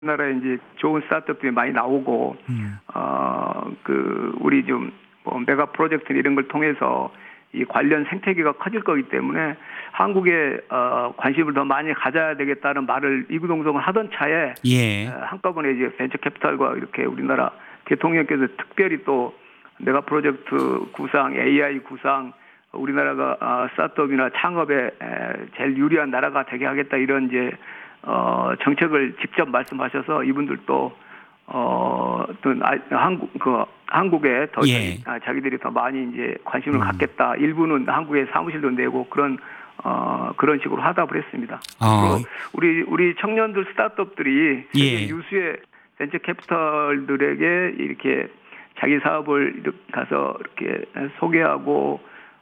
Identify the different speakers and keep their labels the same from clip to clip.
Speaker 1: 우리나라에 이제 좋은 스타트업들이 많이 나오고, 우리 좀, 메가 프로젝트 이런 걸 통해서 이 관련 생태계가 커질 거기 때문에 한국에, 관심을 더 많이 가져야 되겠다는 말을 이구동성을 하던 차에,
Speaker 2: 예.
Speaker 1: 한꺼번에 이제 벤처 캐피탈과 이렇게 우리나라 대통령께서 특별히 또 메가 프로젝트 구상, AI 구상, 우리나라가 스타트업이나 창업에 제일 유리한 나라가 되게 하겠다 이런 이제 정책을 직접 말씀하셔서 이분들도 한국에 더
Speaker 2: 예.
Speaker 1: 자기들이 더 많이 이제 관심을 갖겠다. 일부는 한국에 사무실도 내고 그런 식으로 하다 그랬습니다. 우리 청년들 스타트업들이
Speaker 2: 예.
Speaker 1: 유수의 벤처 캐피털들에게 이렇게 자기 사업을 이렇게 가서 이렇게 소개하고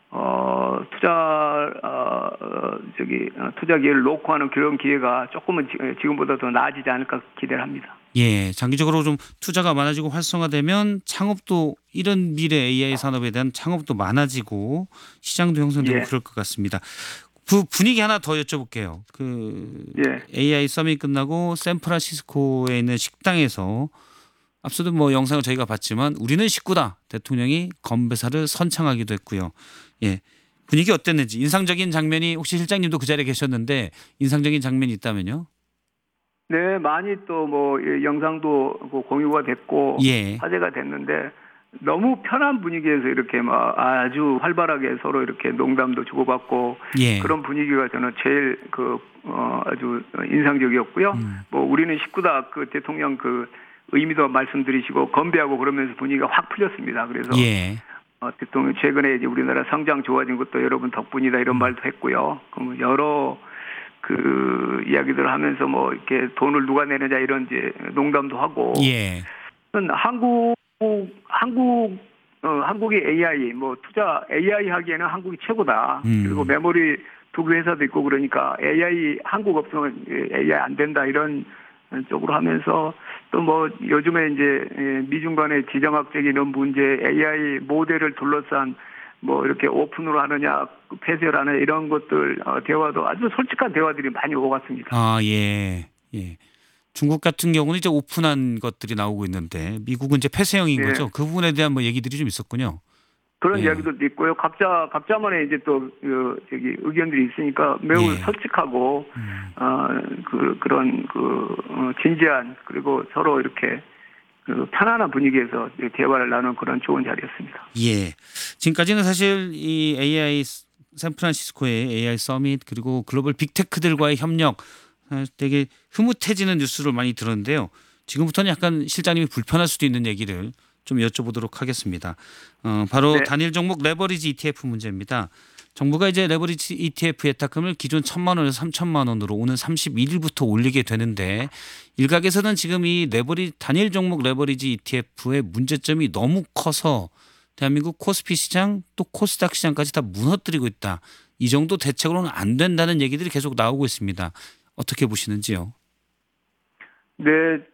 Speaker 1: 투자 기회를 놓고 하는 그런 기회가 조금은 지금보다 더 나아지지 않을까 기대를 합니다.
Speaker 2: 예, 장기적으로 좀 투자가 많아지고 활성화되면 창업도 이런 미래 AI 산업에 대한 창업도 많아지고 시장도 형성되고 그럴 것 같습니다. 분위기 하나 더 여쭤볼게요. AI 서밋 끝나고 샌프란시스코에 있는 식당에서 앞서도 뭐 영상을 저희가 봤지만 우리는 식구다 대통령이 건배사를 선창하기도 했고요. 예, 분위기 어땠는지 인상적인 장면이 혹시 실장님도 그 자리에 계셨는데 인상적인 장면이 있다면요?
Speaker 1: 네, 많이 또 뭐 영상도 공유가 됐고 화제가 됐는데 너무 편한 분위기에서 이렇게 막 아주 활발하게 서로 이렇게 농담도 주고받고 그런 분위기가 저는 제일 아주 인상적이었고요. 뭐 우리는 식구다 대통령 의미도 말씀드리시고 건배하고 그러면서 분위기가 확 풀렸습니다. 그래서 대통령 최근에 이제 우리나라 성장 좋아진 것도 여러분 덕분이다 이런 말도 했고요. 그럼 여러 이야기들을 하면서 뭐 이렇게 돈을 누가 내느냐 이런 이제 농담도 하고. 한국의 AI 투자 AI 하기에는 한국이 최고다. 그리고 메모리 두개 회사도 있고 그러니까 AI 한국 없으면 AI 안 된다 이런 쪽으로 하면서 또 뭐 요즘에 이제 미중 간의 지정학적인 이런 문제 AI 모델을 둘러싼 뭐 이렇게 오픈으로 하느냐 폐쇄를 하느냐 이런 것들 대화도 아주 솔직한 대화들이 많이 오갔습니다.
Speaker 2: 예. 중국 같은 경우는 이제 오픈한 것들이 나오고 있는데 미국은 이제 폐쇄형인 거죠. 그 부분에 대한 뭐 얘기들이 좀 있었군요.
Speaker 1: 그런 이야기도 있고요. 각자만의 이제 또 의견들이 있으니까 매우 솔직하고 그런 진지한 그리고 서로 이렇게 편안한 분위기에서 대화를 나누는 그런 좋은 자리였습니다.
Speaker 2: 예. 지금까지는 사실 이 AI 샌프란시스코의 AI 서밋 그리고 글로벌 빅테크들과의 협력 되게 흐뭇해지는 뉴스를 많이 들었는데요. 지금부터는 약간 실장님이 불편할 수도 있는 얘기를 좀 여쭤보도록 하겠습니다. 바로 단일 종목 레버리지 ETF 문제입니다. 정부가 이제 레버리지 ETF 예탁금을 기존 1,000만 원에서 3,000만 원으로 오는 31일부터 올리게 되는데 일각에서는 지금 이 단일 종목 레버리지 ETF의 문제점이 너무 커서 대한민국 코스피 시장 또 코스닥 시장까지 다 무너뜨리고 있다. 이 정도 대책으로는 안 된다는 얘기들이 계속 나오고 있습니다. 어떻게 보시는지요?
Speaker 1: 네,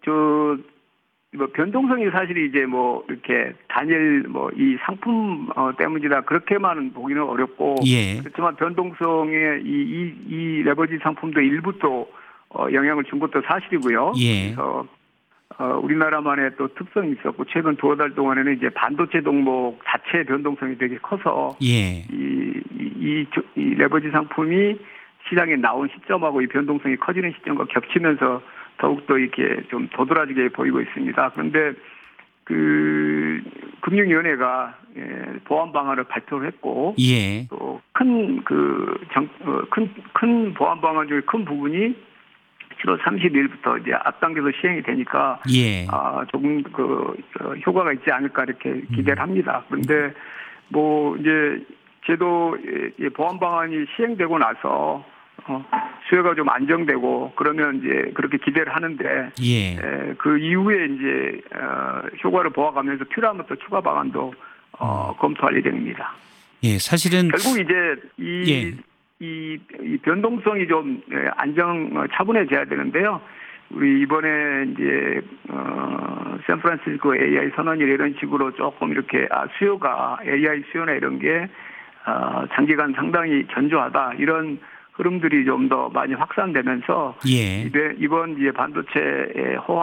Speaker 1: 변동성이 사실 이제 뭐 이렇게 단일 이 상품 때문이다 그렇게만 보기는 어렵고 그렇지만 변동성의 이 레버리지 상품도 일부 또 영향을 준 것도 사실이고요. 그래서 우리나라만의 또 특성이 있었고 최근 두어 달 동안에는 이제 반도체 종목 자체 변동성이 되게 커서 이 레버리지 상품이 시장에 나온 시점하고 이 변동성이 커지는 시점과 겹치면서 더욱더 이렇게 좀 도드라지게 보이고 있습니다. 그런데 금융위원회가 보완 방안을 발표를 했고 또 큰 보완 방안 중에 큰 부분이 7월 30일부터 이제 앞당겨서 시행이 되니까 조금 효과가 있지 않을까 이렇게 기대를 합니다. 그런데 뭐 이제 제도 보완 방안이 시행되고 나서 수요가 좀 안정되고 그러면 이제 그렇게 기대를 하는데 그 이후에 이제 효과를 보아가면서 필요하면 또 추가 방안도 검토할 예정입니다.
Speaker 2: 사실은
Speaker 1: 결국 이제 이 변동성이 좀 차분해져야 되는데요. 우리 이번에 이제 샌프란시스코 AI 선언일 이런 식으로 조금 이렇게 수요가 AI 수요나 이런 게 장기간 상당히 견조하다 이런 흐름들이 좀 더 많이 확산되면서
Speaker 2: 예.
Speaker 1: 이번 이제 반도체의